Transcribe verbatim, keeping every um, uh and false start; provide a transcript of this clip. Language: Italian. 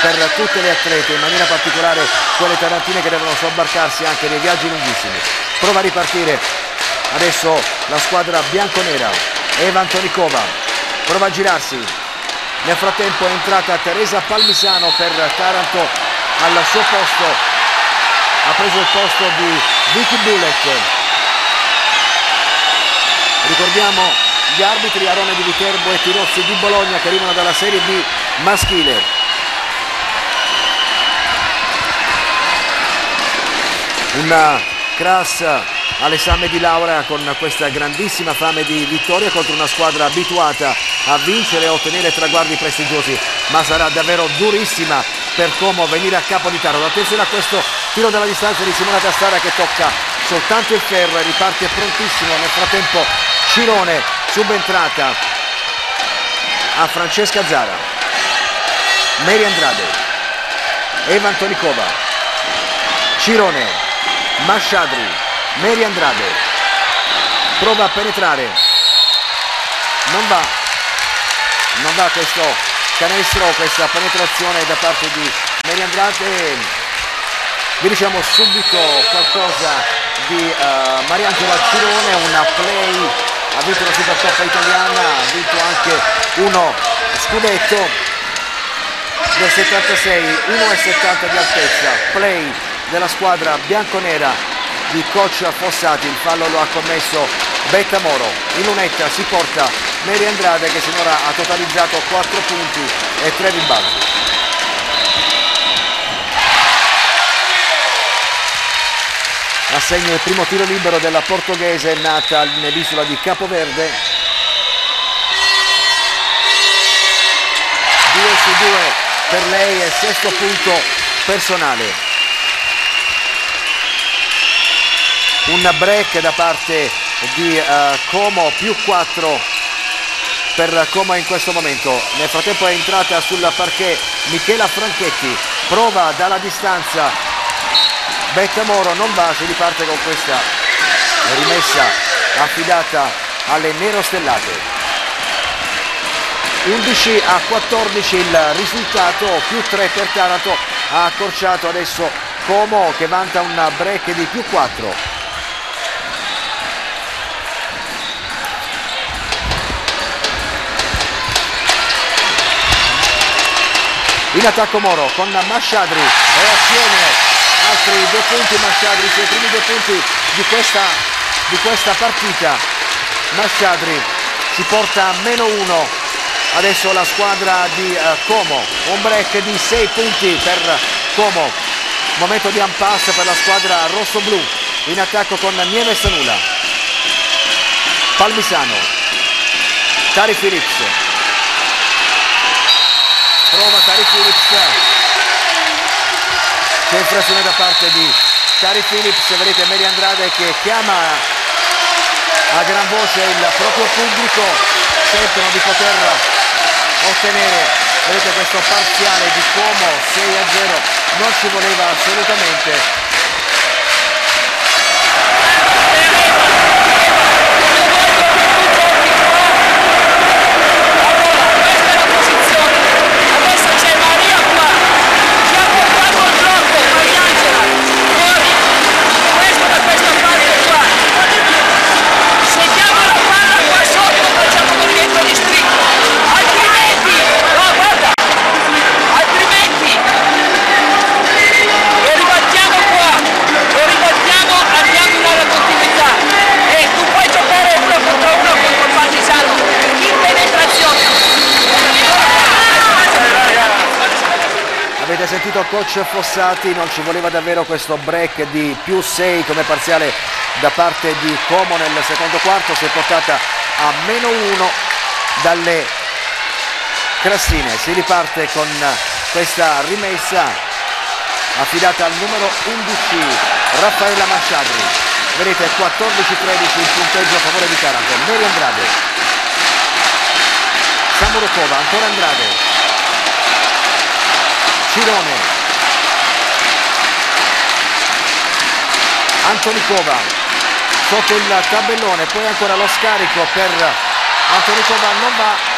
per tutte le atlete, in maniera particolare quelle tarantine che devono sobbarcarsi anche dei viaggi lunghissimi. Prova a ripartire adesso la squadra bianconera. Eva Antonikova prova a girarsi. Nel frattempo è entrata Teresa Palmisano per Taranto al suo posto, ha preso il posto di Vicky Bullet. Ricordiamo gli arbitri: Arone di Viterbo e Tirozzi di Bologna, che arrivano dalla Serie B maschile. Una crass all'esame di laurea con questa grandissima fame di vittoria contro una squadra abituata a vincere e ottenere traguardi prestigiosi, ma sarà davvero durissima per Como venire a capo di Taranto. Attenzione a questo tiro dalla distanza di Simona Tastara, che tocca soltanto il ferro e riparte prontissimo. Nel frattempo Cirone, subentrata a Francesca Zara. Mary Andrade, Eva Antonikova, Cirone, Masciadri, Mary Andrade prova a penetrare, non va, non va questo canestro, questa penetrazione da parte di Mary Andrade. Vi diciamo subito qualcosa di uh, Mariangela Cirone, una play, ha vinto la Supercoppa italiana, ha vinto anche uno scudetto del settantasei, uno virgola settanta di altezza, play della squadra bianconera di coach Fossati. Il fallo lo ha commesso Betta Moro. In lunetta si porta Mary Andrade, che sinora ha totalizzato quattro punti e tre rimbalzi. Assegna il primo tiro libero della portoghese nata nell'isola di Capoverde. due su due per lei e sesto punto personale. Un break da parte di uh, Como, più quattro per Como in questo momento. Nel frattempo è entrata sul parquet Michela Franchetti, prova dalla distanza Betta Moro, non va, si riparte con questa rimessa affidata alle nerostellate. undici a quattordici il risultato, più tre per Taranto, ha accorciato adesso Como, che vanta un break di più quattro. In attacco Moro con Masciadri, reazione, altri due punti Masciadri, i suoi primi due punti di questa, di questa partita. Masciadri si porta a meno uno, adesso la squadra di uh, Como, un break di sei punti per Como, momento di impasse per la squadra rosso-blu. In attacco con Nieves Sanula, Palmisano, Tari Phillips, prova Tari Phillips, c'è infrazione da parte di Tari Phillips. Vedete Mary Andrade che chiama a gran voce il proprio pubblico, sentono di poter ottenere, vedete questo parziale di Como sei a zero, non ci voleva assolutamente. Avete sentito il coach Fossati, non ci voleva davvero questo break di più sei come parziale da parte di Como nel secondo quarto. Si è portata a meno uno dalle Crassine. Si riparte con questa rimessa affidata al numero undici Raffaella Masciadri. Vedete quattordici tredici il punteggio a favore di Taranto. Mary Andrade, Samurokova, ancora Andrade, Cirone, Antonikova sotto il tabellone, poi ancora lo scarico per Antonikova, non va,